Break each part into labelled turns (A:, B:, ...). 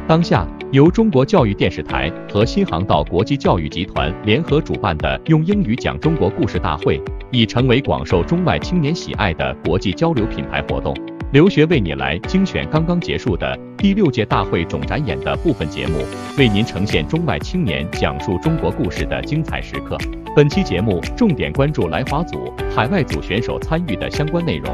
A: 当下，由中国教育电视台和新航道国际教育集团联合主办的用英语讲中国故事大会，已成为广受中外青年喜爱的国际交流品牌活动。留学为你来精选刚刚结束的第6届大会总展演的部分节目，为您呈现中外青年讲述中国故事的精彩时刻。本期节目重点关注来华组、海外组选手参与的相关内容。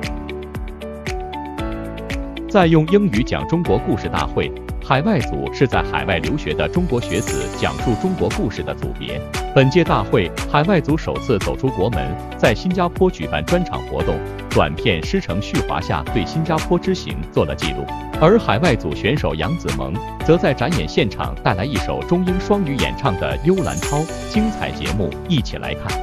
A: 在用英语讲中国故事大会，海外组是在海外留学的中国学子讲述中国故事的组别。本届大会，海外组首次走出国门，在新加坡举办专场活动，短片《师承续华夏》对新加坡之行做了记录。而海外组选手杨子萌则在展演现场带来一首中英双语演唱的《幽兰涛》，精彩节目一起来看。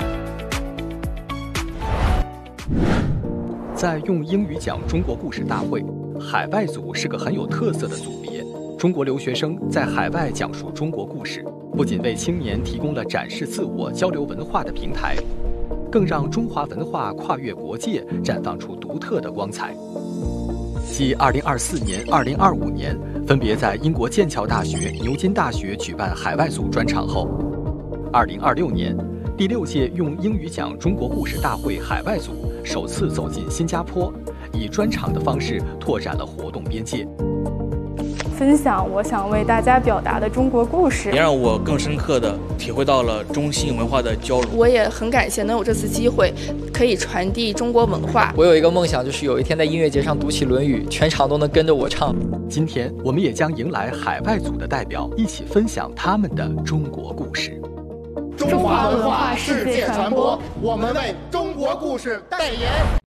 B: 在用英语讲中国故事大会，海外组是个很有特色的组别。中国留学生在海外讲述中国故事，不仅为青年提供了展示自我、交流文化的平台，更让中华文化跨越国界，绽放出独特的光彩。继2024年、2025年分别在英国剑桥大学、牛津大学举办海外组专场后，2026年第6届用英语讲中国故事大会海外组首次走进新加坡，以专场的方式拓展了活动边界。
C: 分享我想为大家表达的中国故事，
D: 也让我更深刻地体会到了中西文化的交融。
E: 我也很感谢能有这次机会，可以传递中国文化。
F: 我有一个梦想，就是有一天在音乐节上读起《论语》，全场都能跟着我唱。
B: 今天我们也将迎来海外组的代表，一起分享他们的中国故事。
G: 中华文化世界传播，我们为中国故事代言。